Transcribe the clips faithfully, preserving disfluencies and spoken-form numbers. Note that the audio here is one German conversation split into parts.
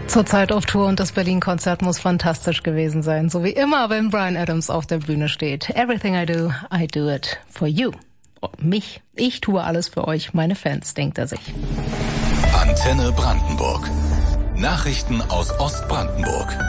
Zurzeit auf Tour und das Berlin-Konzert muss fantastisch gewesen sein. So wie immer, wenn Bryan Adams auf der Bühne steht. Everything I do, I do it for you. Oh, mich. Ich tue alles für euch, meine Fans, denkt er sich. Antenne Brandenburg. Nachrichten aus Ostbrandenburg.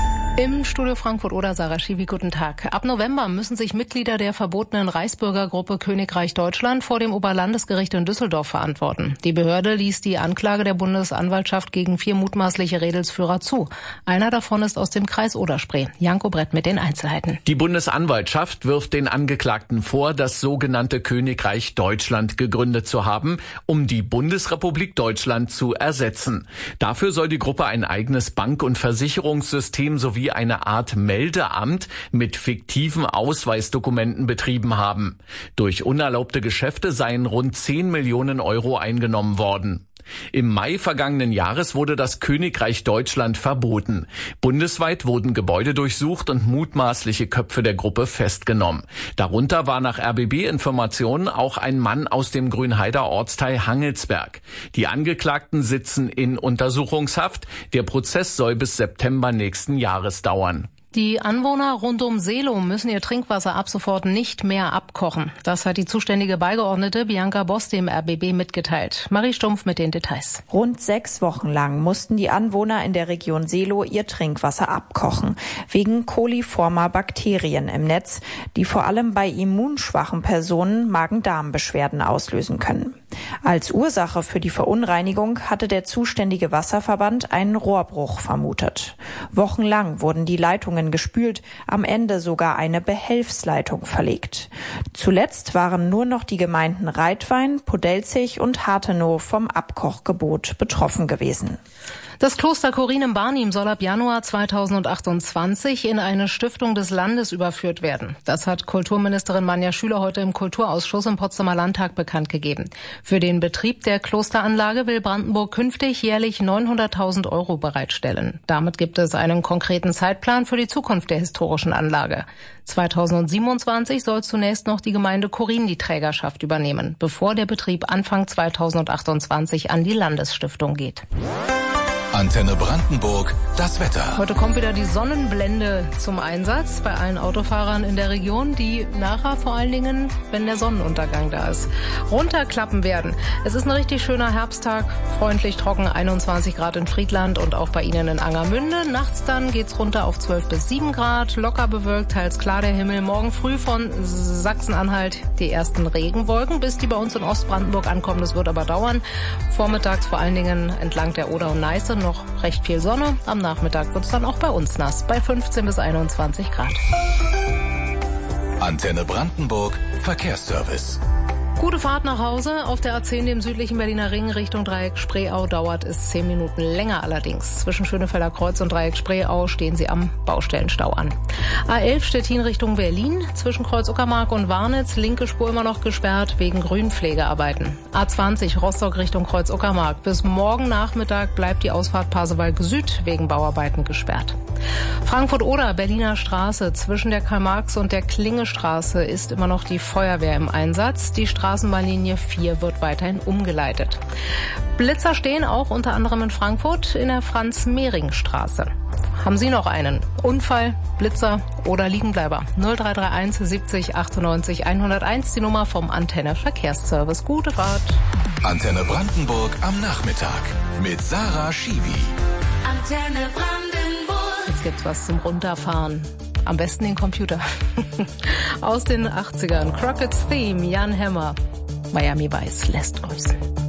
Im Studio Frankfurt-Oder, Sarah Schiwi, guten Tag. Ab November müssen sich Mitglieder der verbotenen Reichsbürgergruppe Königreich Deutschland vor dem Oberlandesgericht in Düsseldorf verantworten. Die Behörde ließ die Anklage der Bundesanwaltschaft gegen vier mutmaßliche Redelsführer zu. Einer davon ist aus dem Kreis Oder-Spree. Janko Brett mit den Einzelheiten. Die Bundesanwaltschaft wirft den Angeklagten vor, das sogenannte Königreich Deutschland gegründet zu haben, um die Bundesrepublik Deutschland zu ersetzen. Dafür soll die Gruppe ein eigenes Bank- und Versicherungssystem sowie eine Art Meldeamt mit fiktiven Ausweisdokumenten betrieben haben. Durch unerlaubte Geschäfte seien rund zehn Millionen Euro eingenommen worden. Im Mai vergangenen Jahres wurde das Königreich Deutschland verboten. Bundesweit wurden Gebäude durchsucht und mutmaßliche Köpfe der Gruppe festgenommen. Darunter war nach R B B-Informationen auch ein Mann aus dem Grünheider Ortsteil Hangelsberg. Die Angeklagten sitzen in Untersuchungshaft. Der Prozess soll bis September nächsten Jahres dauern. Die Anwohner rund um Seelow müssen ihr Trinkwasser ab sofort nicht mehr abkochen. Das hat die zuständige Beigeordnete Bianca Boss dem R B B mitgeteilt. Marie Stumpf mit den Details. Rund sechs Wochen lang mussten die Anwohner in der Region Seelow ihr Trinkwasser abkochen. Wegen coliformer Bakterien im Netz, die vor allem bei immunschwachen Personen Magen-Darm-Beschwerden auslösen können. Als Ursache für die Verunreinigung hatte der zuständige Wasserverband einen Rohrbruch vermutet. Wochenlang wurden die Leitungen gespült, am Ende sogar eine Behelfsleitung verlegt. Zuletzt waren nur noch die Gemeinden Reitwein, Podelzig und Hartenow vom Abkochgebot betroffen gewesen. Das Kloster Chorin im Barnim soll ab Januar zweitausendachtundzwanzig in eine Stiftung des Landes überführt werden. Das hat Kulturministerin Manja Schüler heute im Kulturausschuss im Potsdamer Landtag bekannt gegeben. Für den Betrieb der Klosteranlage will Brandenburg künftig jährlich neunhunderttausend Euro bereitstellen. Damit gibt es einen konkreten Zeitplan für die Zukunft der historischen Anlage. zweitausendsiebenundzwanzig soll zunächst noch die Gemeinde Chorin die Trägerschaft übernehmen, bevor der Betrieb Anfang zweitausendachtundzwanzig an die Landesstiftung geht. Antenne Brandenburg, das Wetter. Heute kommt wieder die Sonnenblende zum Einsatz bei allen Autofahrern in der Region, die nachher vor allen Dingen, wenn der Sonnenuntergang da ist, runterklappen werden. Es ist ein richtig schöner Herbsttag, freundlich trocken, einundzwanzig Grad in Friedland und auch bei Ihnen in Angermünde. Nachts dann geht's runter auf zwölf bis sieben Grad, locker bewölkt, teils klar der Himmel. Morgen früh von Sachsen-Anhalt die ersten Regenwolken, bis die bei uns in Ostbrandenburg ankommen. Das wird aber dauern. Vormittags vor allen Dingen entlang der Oder und Neiße noch recht viel Sonne. Am Nachmittag wird es dann auch bei uns nass, bei fünfzehn bis einundzwanzig Grad. Antenne Brandenburg, Verkehrsservice. Gute Fahrt nach Hause. Auf der A zehn, dem südlichen Berliner Ring, Richtung Dreieck Spreeau, dauert es zehn Minuten länger allerdings. Zwischen Schönefelder Kreuz und Dreieck Spreeau stehen Sie am Baustellenstau an. A elf Stettin Richtung Berlin, zwischen Kreuz Uckermark und Warnitz, linke Spur immer noch gesperrt wegen Grünpflegearbeiten. A zwanzig Rostock Richtung Kreuz Uckermark. Bis morgen Nachmittag bleibt die Ausfahrt Pasewalk Süd wegen Bauarbeiten gesperrt. Frankfurt-Oder, Berliner Straße, zwischen der Karl-Marx- und der Klingestraße ist immer noch die Feuerwehr im Einsatz. Die Straßenbahnlinie vier wird weiterhin umgeleitet. Blitzer stehen auch unter anderem in Frankfurt in der Franz-Mehring-Straße. Haben Sie noch einen Unfall, Blitzer oder Liegenbleiber? null drei drei eins siebzig achtundneunzig hunderteins, die Nummer vom Antenne Verkehrsservice. Gute Fahrt. Antenne Brandenburg am Nachmittag mit Sarah Schiwi. Antenne Brandenburg. Jetzt gibt's was zum Runterfahren. Am besten den Computer. Aus den achtzigern. Crockett's Theme, Jan Hammer. Miami Vice lässt grüßen.